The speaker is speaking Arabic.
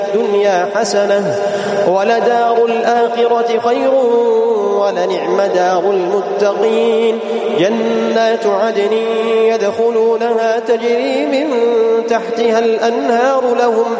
الدنيا حسنة ولدار الآخرة خير ولنعم دار المتقين جنات عدن يدخلونها تجري من تحتها الأنهار لهم